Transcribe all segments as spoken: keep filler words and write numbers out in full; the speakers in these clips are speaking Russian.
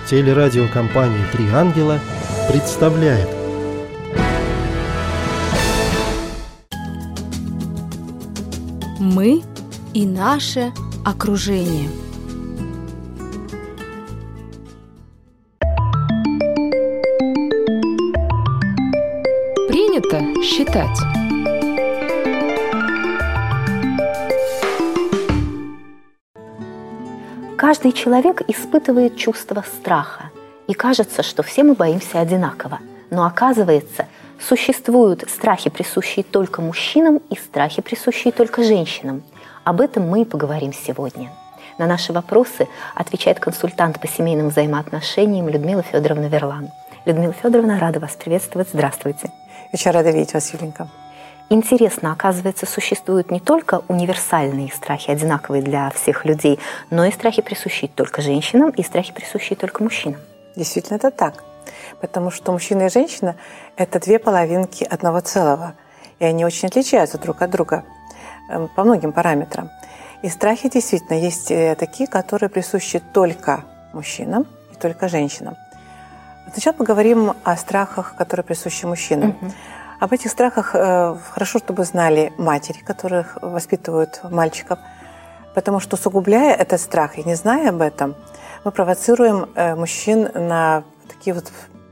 Телерадиокомпания «Три ангела» представляет. Мы и наше окружение. Принято считать. Каждый человек испытывает чувство страха, и кажется, что все мы боимся одинаково. Но оказывается, существуют страхи, присущие только мужчинам, и страхи, присущие только женщинам. Об этом мы и поговорим сегодня. На наши вопросы отвечает консультант по семейным взаимоотношениям Людмила Федоровна Верлан. Людмила Федоровна, рада вас приветствовать. Здравствуйте. Очень рада видеть вас, Юленька. Интересно, оказывается, существуют не только универсальные страхи, одинаковые для всех людей, но и страхи, присущие только женщинам, и страхи, присущие только мужчинам. Действительно, это так. Потому что мужчина и женщина – это две половинки одного целого. И они очень отличаются друг от друга по многим параметрам. И страхи действительно есть такие, которые присущи только мужчинам и только женщинам. Сначала поговорим о страхах, которые присущи мужчинам. Uh-huh. Об этих страхах хорошо, чтобы знали матери, которых воспитывают мальчиков, потому что, усугубляя этот страх и не зная об этом, мы провоцируем мужчин на такие вот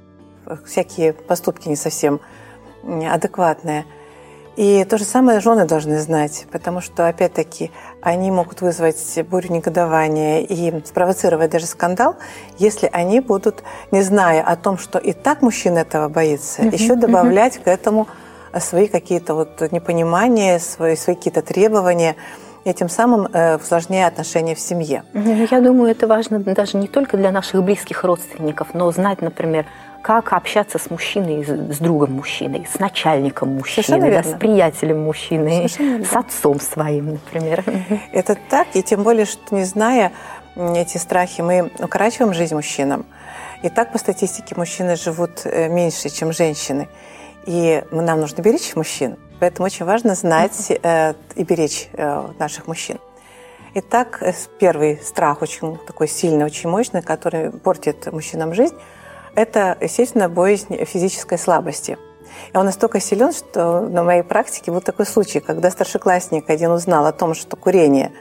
всякие поступки не совсем адекватные. И то же самое жены должны знать, потому что, опять-таки, они могут вызвать бурю негодования и спровоцировать даже скандал, если они будут, не зная о том, что и так мужчина этого боится, uh-huh, еще добавлять uh-huh. к этому свои какие-то вот непонимания, свои, свои какие-то требования, и тем самым э, усложняя отношения в семье. Uh-huh. Я думаю, это важно даже не только для наших близких родственников, но знать, например, как общаться с мужчиной, с другом мужчиной, с начальником мужчины, да, с приятелем мужчины, с отцом своим, например. Это так, и тем более, что не зная эти страхи, мы укорачиваем жизнь мужчинам. И так по статистике мужчины живут меньше, чем женщины. И нам нужно беречь мужчин, поэтому очень важно знать э, и беречь э, наших мужчин. Итак, первый страх, очень такой сильный, очень мощный, который портит мужчинам жизнь, это, естественно, боязнь физической слабости. И он настолько силен, что на моей практике был такой случай, когда старшеклассник один узнал о том, что курение,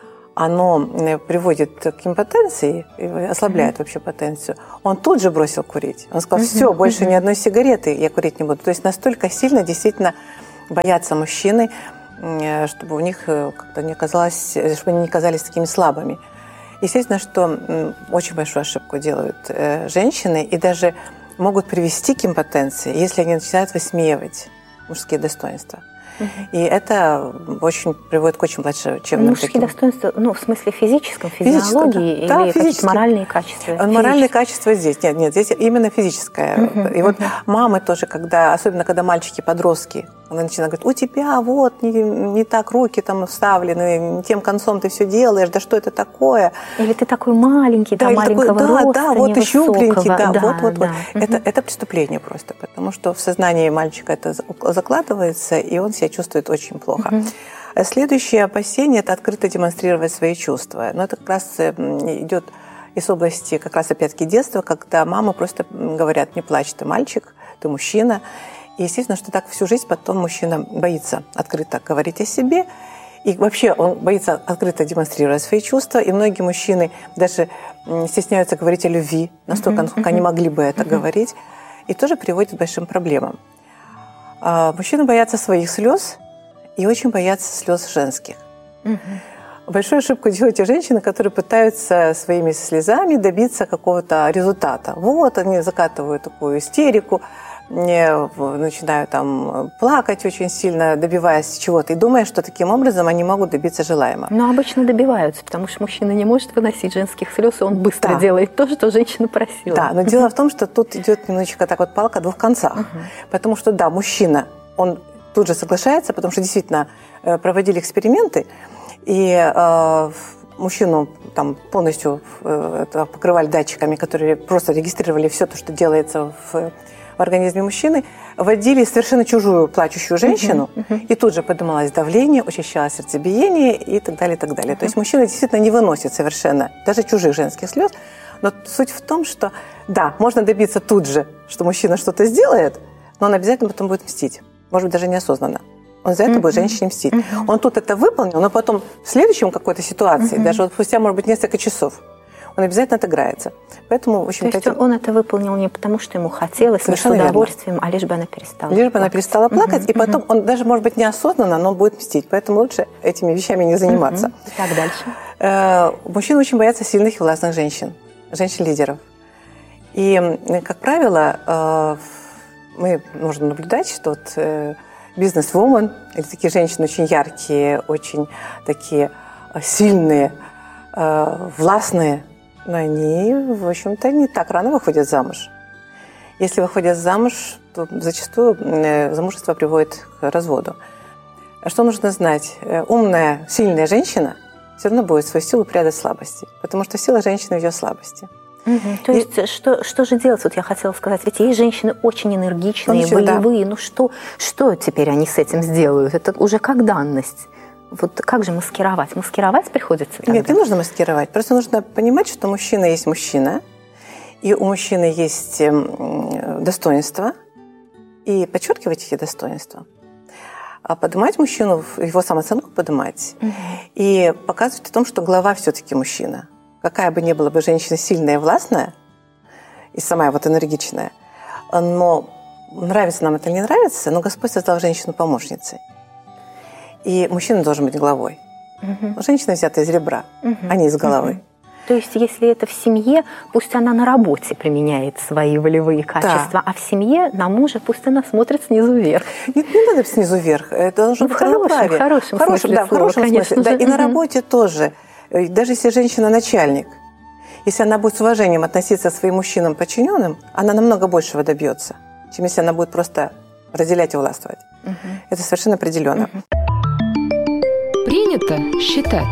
оно приводит к импотенции, ослабляет mm-hmm. вообще потенцию, он тут же бросил курить. Он сказал, все, mm-hmm. больше ни одной сигареты я курить не буду. То есть настолько сильно действительно боятся мужчины, чтобы у них как-то не казалось, чтобы они не казались такими слабыми. Естественно, что очень большую ошибку делают женщины и даже могут привести к импотенции, если они начинают высмеивать мужские достоинства. Uh-huh. И это очень приводит к очень плачевным мужские таким... достоинства, ну, в смысле физическом, физиологии, да, или да, какие-то моральные качества? Моральные качества здесь. Нет, нет, здесь именно физическое. Uh-huh. И вот uh-huh. мамы тоже, когда, особенно когда мальчики, подростки, она начинает говорить, у тебя вот не, не так руки там вставлены, не тем концом ты все делаешь, да что это такое? Или ты такой маленький, да, маленького такой, да, роста, да, вот ты щупленький, да, да, вот, вот, да. вот. Это, это преступление просто, потому что в сознании мальчика это закладывается, и он себя чувствует очень плохо. Uh-huh. Следующее опасение – это открыто демонстрировать свои чувства. Но это как раз идет из области, как раз опять-таки детства, когда мамы просто говорят, не плачь, ты мальчик, ты мужчина. И естественно, что так всю жизнь потом мужчина боится открыто говорить о себе. И вообще он боится открыто демонстрировать свои чувства. И многие мужчины даже стесняются говорить о любви, настолько, насколько они могли бы это говорить. И тоже приводит к большим проблемам. Мужчины боятся своих слез и очень боятся слез женских. Большую ошибку делают те женщины, которые пытаются своими слезами добиться какого-то результата. Вот они закатывают такую истерику, начинают там плакать очень сильно, добиваясь чего-то, и думая, что таким образом они могут добиться желаемого. Но обычно добиваются, потому что мужчина не может выносить женских слез, и он быстро да. делает то, что женщина просила. Да, но дело в том, что тут идет немножечко так вот палка о двух концах. Uh-huh. Потому что, да, мужчина, он тут же соглашается, потому что действительно проводили эксперименты, и э, мужчину там полностью э, покрывали датчиками, которые просто регистрировали все то, что делается в в организме мужчины, вводили совершенно чужую плачущую женщину, uh-huh, uh-huh. и тут же поднималось давление, учащалось сердцебиение и так далее, и так далее. Uh-huh. То есть мужчина действительно не выносит совершенно даже чужих женских слез, Но суть в том, что, да, можно добиться тут же, что мужчина что-то сделает, но он обязательно потом будет мстить. Может быть, даже неосознанно. Он за это mm-hmm. будет женщине мстить. Mm-hmm. Он тут это выполнил, но потом в следующем какой-то ситуации, mm-hmm. даже вот спустя, может быть, несколько часов, он обязательно отыграется. Поэтому, в общем-то, То есть это... он это выполнил не потому, что ему хотелось, не с удовольствием, верно. А лишь бы она перестала Лишь плакать. бы она перестала плакать, mm-hmm. и потом он даже, может быть, неосознанно, но он будет мстить. Поэтому лучше этими вещами не заниматься. Mm-hmm. Так, дальше. Э, мужчины очень боятся сильных и властных женщин, женщин-лидеров. И, как правило, э, мы можем наблюдать, что вот, э, бизнес-вумен, или такие женщины очень яркие, очень такие сильные, э, властные, но они, в общем-то, не так рано выходят замуж. Если выходят замуж, то зачастую э, замужество приводит к разводу. А что нужно знать? Э, умная, сильная женщина все равно будет свою силу прятать в слабости, потому что сила женщины в ее слабости. Угу. То и... есть что, что же делать? Вот я хотела сказать, ведь есть женщины очень энергичные, очень, волевые. Да. Ну что, что теперь они с этим сделают? Это уже как данность. Вот как же маскировать? Маскировать приходится тогда? Нет, не нужно маскировать. Просто нужно понимать, что мужчина есть мужчина, и у мужчины есть достоинства, и подчеркивать эти достоинства. А поднимать мужчину, его самооценку поднимать, угу. и показывать о том, что глава все-таки мужчина. Какая бы ни была бы женщина сильная и властная, и сама вот энергичная, но нравится нам это или не нравится, но Господь создал женщину помощницей. И мужчина должен быть главой. Угу. Женщина взята из ребра, угу. а не из головы. Угу. То есть, если это в семье, пусть она на работе применяет свои волевые качества, да. а в семье на мужа пусть она смотрит снизу вверх. Нет, не надо снизу вверх. Это должно ну, быть в хорошем, равноправие. В хорошем, хорошем смысле да, в хорошем слова, смысле. Да, и на работе тоже. Даже если женщина начальник, если она будет с уважением относиться к своим мужчинам-подчиненным, она намного большего добьется, чем если она будет просто разделять и властвовать. Угу. Это совершенно определенно. Угу. Принято считать.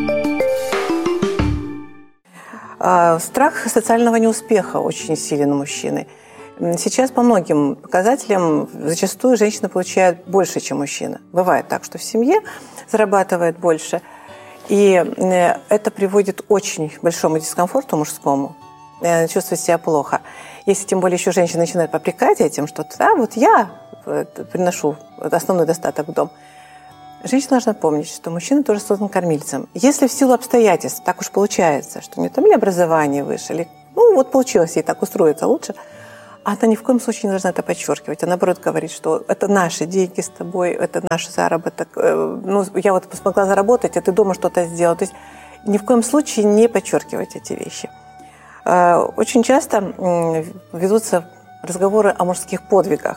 Страх социального неуспеха очень силен у мужчины. Сейчас по многим показателям зачастую женщина получает больше, чем мужчина. Бывает так, что в семье зарабатывает больше, и это приводит к очень большому дискомфорту мужскому, чувствовать себя плохо. Если тем более еще женщина начинает попрекать этим, что да, вот я приношу основной достаток в дом. Женщина должна помнить, что мужчина тоже создан кормильцем. Если в силу обстоятельств так уж получается, что у нее там или образование выше, или ну вот получилось ей так устроиться лучше, она ни в коем случае не должна это подчеркивать. Она, наоборот, говорит, что это наши деньги с тобой, это наш заработок. Ну, я вот смогла заработать, а ты дома что-то сделал. То есть ни в коем случае не подчеркивать эти вещи. Очень часто ведутся разговоры о мужских подвигах.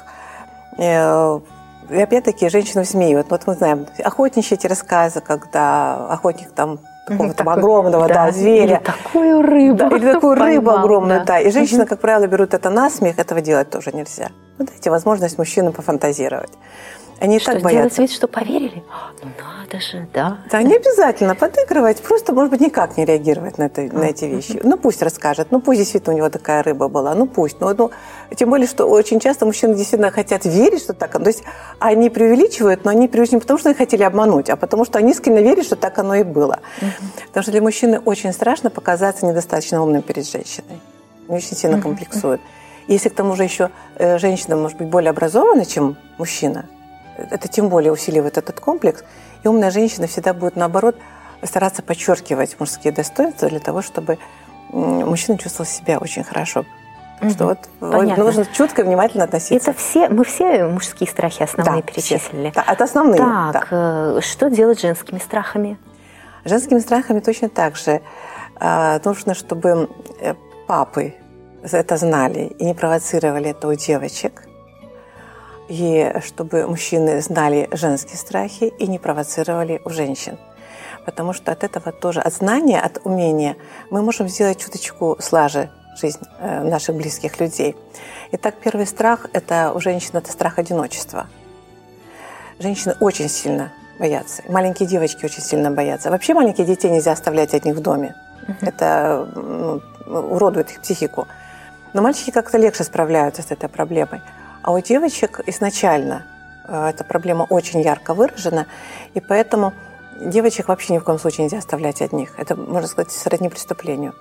И опять-таки женщины высмеивают. Вот мы знаем, охотничьи эти рассказы, когда охотник там какого-то такой, огромного да, да, зверя. Или такую рыбу. Да, или такую поймал, рыбу огромную, да. да. И женщины, угу. как правило, берут это на смех, этого делать тоже нельзя. Вот дайте возможность мужчинам пофантазировать. Они и что, так боятся. Сделать вид, что поверили? Ну надо же, да. Да, не обязательно подыгрывать, просто, может быть, никак не реагировать на, это, на эти вещи. Ну пусть расскажет, ну пусть действительно у него такая рыба была, ну пусть. Ну, ну, тем более, что очень часто мужчины действительно хотят верить, что так. То есть они преувеличивают, но они преувеличивают не потому, что они хотели обмануть, а потому, что они искренне верят, что так оно и было. Uh-huh. Потому что для мужчины очень страшно показаться недостаточно умным перед женщиной. Они очень сильно uh-huh. комплексуют. И если к тому же еще женщина может быть более образована, чем мужчина, это тем более усиливает этот комплекс. И умная женщина всегда будет, наоборот, стараться подчеркивать мужские достоинства для того, чтобы мужчина чувствовал себя очень хорошо. Так что вот понятно. Нужно чутко и внимательно относиться. Это все, мы все мужские страхи основные да, перечислили. Да, это основные. Так, да. Что делать с женскими страхами? Женскими страхами точно так же. Нужно, чтобы папы это знали и не провоцировали это у девочек. И чтобы мужчины знали женские страхи и не провоцировали у женщин. Потому что от этого тоже, от знания, от умения мы можем сделать чуточку слаже жизнь наших близких людей. Итак, первый страх – это у женщин это страх одиночества. Женщины очень сильно боятся. Маленькие девочки очень сильно боятся. Вообще маленьких детей нельзя оставлять одних в доме. Uh-huh. Это ну, уродует их психику. Но мальчики как-то легче справляются с этой проблемой. А у девочек изначально эта проблема очень ярко выражена, и поэтому девочек вообще ни в коем случае нельзя оставлять одних. Это, можно сказать, сродни преступлению.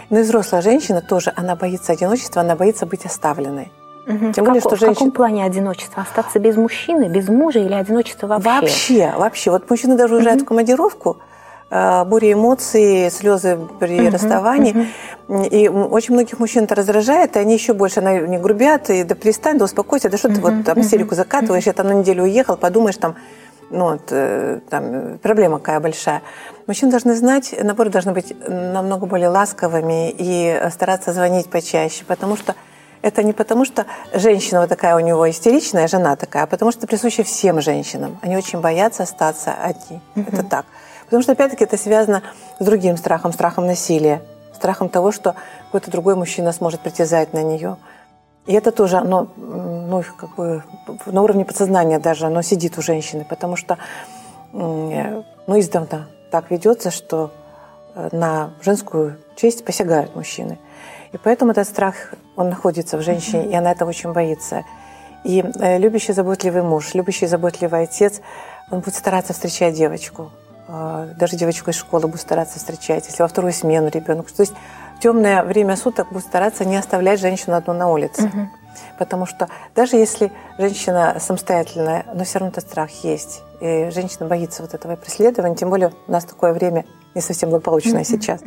Но и взрослая женщина тоже, она боится одиночества, она боится быть оставленной. Угу. Тем более, в, что в женщина... каком плане одиночество? Остаться без мужчины, без мужа или одиночество вообще? Вообще, вообще. Вот мужчины даже уезжают угу. в командировку, буря эмоций, слезы при uh-huh, расставании. Uh-huh. И очень многих мужчин это раздражает, и они еще больше на не грубят, и да перестань, да успокойся, да что uh-huh, ты вот там истерику закатываешь, uh-huh. я там на неделю уехал, подумаешь, там, ну, вот, там проблема какая большая. Мужчины должны знать, наоборот, должны быть намного более ласковыми и стараться звонить почаще, потому что это не потому, что женщина вот такая у него истеричная, жена такая, а потому что это присуще всем женщинам. Они очень боятся остаться одни. Uh-huh. Это так. Потому что, опять-таки, это связано с другим страхом, страхом насилия, страхом того, что какой-то другой мужчина сможет притязать на нее. И это тоже, оно, ну, как бы на уровне подсознания даже, оно сидит у женщины, потому что, ну, издавна так ведется, что на женскую честь посягают мужчины. И поэтому этот страх, он находится в женщине, mm-hmm. и она этого очень боится. И любящий, заботливый муж, любящий, заботливый отец, он будет стараться встречать девочку. Даже девочку из школы будет стараться встречать, если во вторую смену ребенок. То есть в темное время суток будет стараться не оставлять женщину одну на улице. Uh-huh. Потому что даже если женщина самостоятельная, но все равно этот страх есть. И женщина боится вот этого преследования. Тем более у нас такое время не совсем благополучное uh-huh. сейчас.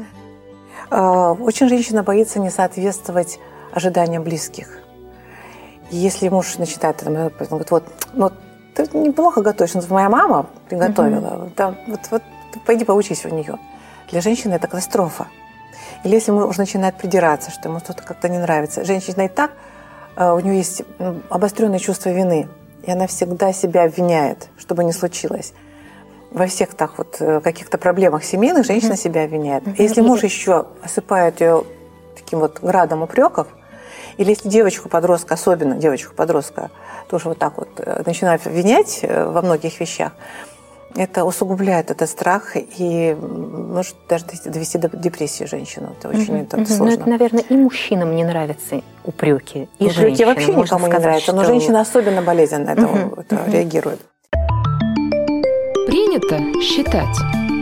Очень женщина боится не соответствовать ожиданиям близких. И если муж начинает, он говорит, вот, вот ты неплохо готовишь. Моя мама приготовила. Uh-huh. Да, вот, вот пойди поучись у нее. Для женщины это катастрофа. Или если муж начинает придираться, что ему что-то как-то не нравится. Женщина и так, у нее есть обостренное чувство вины. И она всегда себя обвиняет, что бы ни случилось. Во всех так вот каких-то проблемах семейных женщина uh-huh. себя обвиняет. Uh-huh. И если муж еще осыпает ее таким вот градом упреков, или если девочку-подростка, особенно девочку-подростка, тоже вот так вот начинают обвинять во многих вещах, это усугубляет этот страх и может даже довести до депрессии женщину. Это очень mm-hmm. это mm-hmm. сложно. Но это, наверное, и мужчинам не нравятся упреки, и упреки женщинам. Вообще никому сказать, не нравится, что... но женщина особенно болезненно на это, mm-hmm. это mm-hmm. реагирует. Принято считать.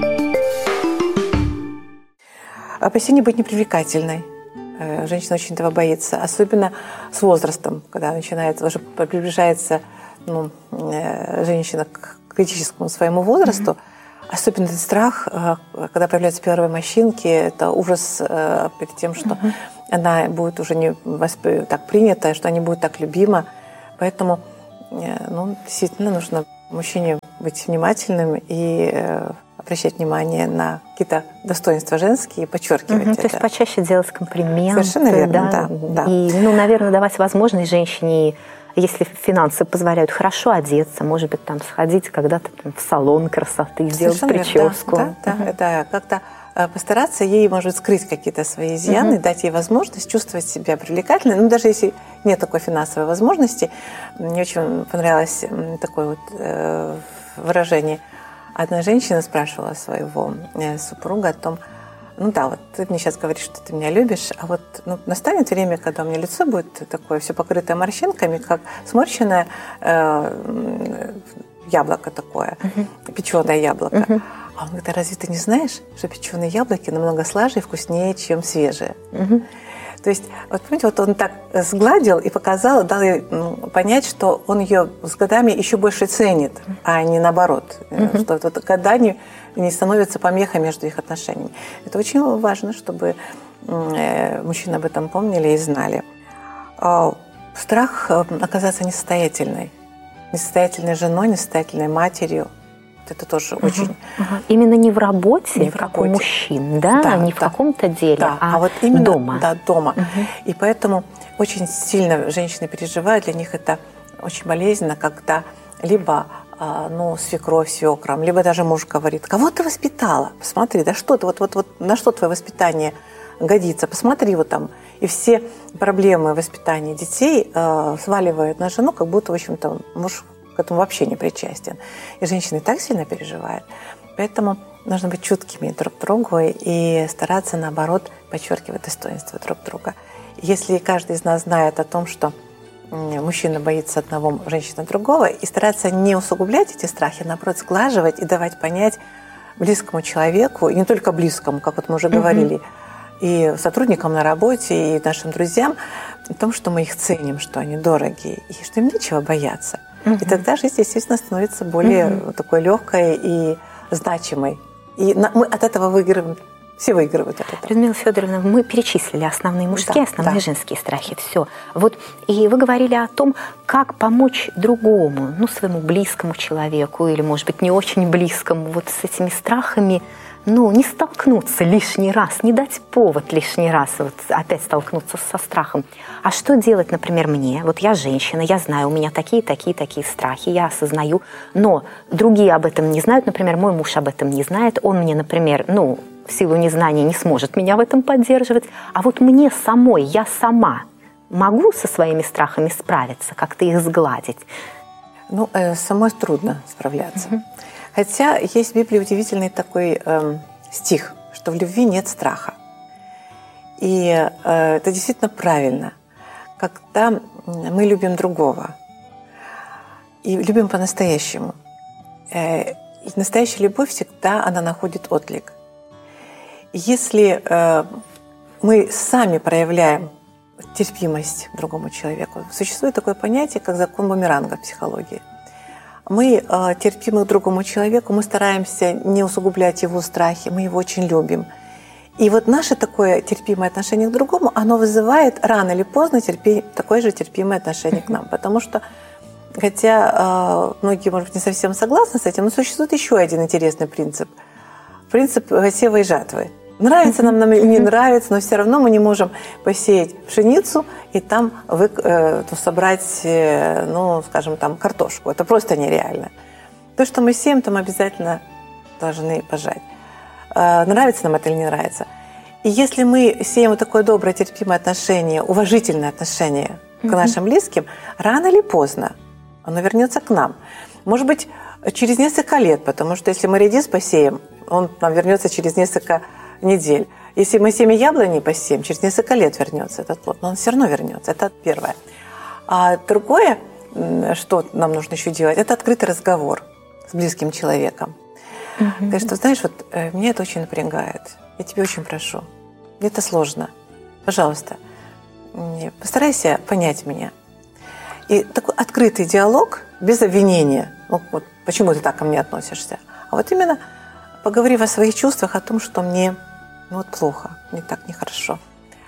Опасение быть непривлекательной. Женщина очень этого боится, особенно с возрастом, когда начинает, уже приближается ну, женщина к критическому своему возрасту. Mm-hmm. Особенно этот страх, когда появляются первые морщинки, это ужас перед тем, что mm-hmm. она будет уже не воспри... так принята, что она не будет так любима. Поэтому ну, действительно нужно мужчине быть внимательным и обращать внимание на какие-то достоинства женские и подчеркивать угу, это. То есть почаще делать комплименты. Совершенно верно, да. да, да. И, ну, наверное, давать возможность женщине, если финансы позволяют, хорошо одеться, может быть, там сходить когда-то там, в салон красоты, сделать Совершенно прическу. Да, да, угу. да, это как-то постараться ей, может быть, скрыть какие-то свои изъяны, угу. дать ей возможность чувствовать себя привлекательной. Ну, даже если нет такой финансовой возможности. Мне очень понравилось такое вот э, выражение. Одна женщина спрашивала своего супруга о том, ну да, вот ты мне сейчас говоришь, что ты меня любишь, а вот ну, настанет время, когда у меня лицо будет такое все покрытое морщинками, как сморщенное э, яблоко такое, uh-huh. печеное яблоко. Uh-huh. А он говорит, а разве ты не знаешь, что печеные яблоки намного слаже и вкуснее, чем свежие? Uh-huh. То есть, вот понимаете, вот он так сгладил и показал, дал ей ну, понять, что он ее с годами еще больше ценит, а не наоборот. Mm-hmm. Что вот года не, не становятся помехой между их отношениями. Это очень важно, чтобы э, мужчины об этом помнили и знали. Э, страх оказаться несостоятельной. Несостоятельной женой, несостоятельной матерью. Это тоже uh-huh. очень... Uh-huh. Именно не в работе, не в как работе. У мужчин, да? да не да. в каком-то деле, да. а, а вот именно дома. Да, дома. Uh-huh. И поэтому очень сильно женщины переживают, для них это очень болезненно, когда либо ну, свекровь, свекром, либо даже муж говорит, кого ты воспитала? Посмотри, да что ты, вот, вот, вот на что твое воспитание годится? Посмотри вот там. И все проблемы воспитания детей э, сваливают на жену, как будто, в общем-то, муж к этому вообще не причастен. И женщины так сильно переживают. Поэтому нужно быть чуткими друг к другу и стараться, наоборот, подчеркивать достоинства друг друга. Если каждый из нас знает о том, что мужчина боится одного, женщина другого, и стараться не усугублять эти страхи, а наоборот, сглаживать и давать понять близкому человеку, и не только близкому, как вот мы уже говорили, и сотрудникам на работе, и нашим друзьям о том, что мы их ценим, что они дорогие, и что им нечего бояться. Угу. И тогда жизнь, естественно, становится более угу. такой легкой и значимой. И мы от этого выигрываем. Все выигрывают от этого. Людмила Федоровна, мы перечислили основные мужские, да, основные да. женские страхи. Все. Вот, и вы говорили о том, как помочь другому, ну, своему близкому человеку или, может быть, не очень близкому, вот с этими страхами, ну, не столкнуться лишний раз, не дать повод лишний раз вот опять столкнуться со страхом. А что делать, например, мне? Вот я женщина, я знаю, у меня такие, такие, такие страхи, я осознаю, но другие об этом не знают, например, мой муж об этом не знает, он мне, например, ну, в силу незнания не сможет меня в этом поддерживать, а вот мне самой, я сама могу со своими страхами справиться, как-то их сгладить? Ну, э, самой трудно справляться. Mm-hmm. Хотя есть в Библии удивительный такой э, стих, что в любви нет страха. И э, это действительно правильно, когда мы любим другого и любим по-настоящему. Э, и настоящая любовь всегда она находит отклик. Если э, мы сами проявляем терпимость другому человеку, существует такое понятие, как закон бумеранга в психологии. Мы э, терпимы к другому человеку, мы стараемся не усугублять его страхи, мы его очень любим. И вот наше такое терпимое отношение к другому, оно вызывает рано или поздно терпи, такое же терпимое отношение к нам. Потому что, хотя э, многие, может быть, не совсем согласны с этим, но существует еще один интересный принцип. Принцип сева и жатвы. Нравится нам, нам или не нравится, но все равно мы не можем посеять пшеницу и там вы, э, собрать, э, ну, скажем, там картошку. Это просто нереально. То, что мы сеем, там обязательно должны пожать. Э, нравится нам это или не нравится. И если мы сеем вот такое доброе, терпимое отношение, уважительное отношение к нашим близким, рано или поздно оно вернется к нам. Может быть, через несколько лет, потому что если мы редис посеем, он нам вернется через несколько недель. Если мы семя яблони посеем, через несколько лет вернется этот плод, но он все равно вернется. Это первое. А другое, что нам нужно еще делать, это открытый разговор с близким человеком. Mm-hmm. Так что, знаешь, вот меня это очень напрягает. Я тебя очень прошу. Мне это сложно. Пожалуйста, постарайся понять меня. И такой открытый диалог без обвинения. Ну, вот, почему ты так ко мне относишься? А вот именно поговорив о своих чувствах, о том, что мне ну, вот плохо, мне так нехорошо.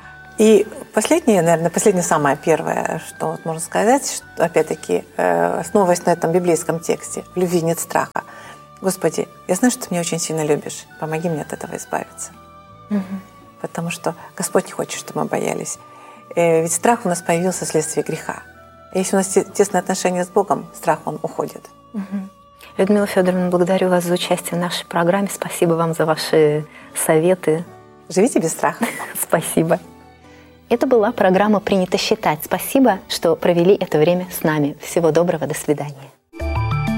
И последнее, наверное, последнее самое первое, что вот можно сказать, что, опять-таки, э, основываясь на этом библейском тексте, в любви нет страха. Господи, я знаю, что ты меня очень сильно любишь, помоги мне от этого избавиться. Угу. Потому что Господь не хочет, чтобы мы боялись. Э, ведь страх у нас появился вследствие греха. Если у нас тесные отношения с Богом, страх, он уходит. Угу. Людмила Федоровна, благодарю вас за участие в нашей программе. Спасибо вам за ваши советы. Живите без страха. Спасибо. Это была программа «Принято считать». Спасибо, что провели это время с нами. Всего доброго, до свидания.